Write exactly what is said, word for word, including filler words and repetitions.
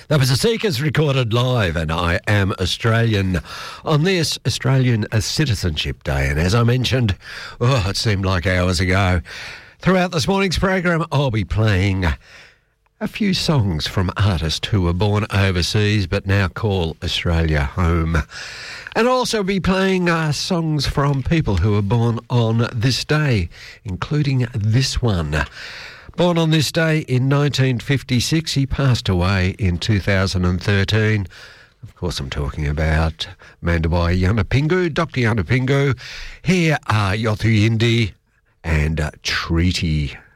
That was the Seekers recorded live, and I am Australian on this Australian Citizenship Day. And as I mentioned, oh, it seemed like hours ago, throughout this morning's program, I'll be playing a few songs from artists who were born overseas but now call Australia home. And I'll also be playing uh, songs from people who were born on this day, including this one. Born on this day in nineteen fifty-six, he passed away in two thousand thirteen. Of course, I'm talking about Mandawai Yunupingu, Doctor Yunupingu. Here are Yothu Yindi and uh, Treaty.